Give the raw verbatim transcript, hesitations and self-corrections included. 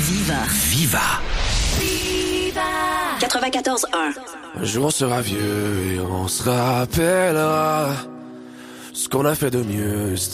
Viva. Viva. quatre-vingt-quatorze un. Un jour on sera vieux et on se rappellera ce qu'on a fait de mieux.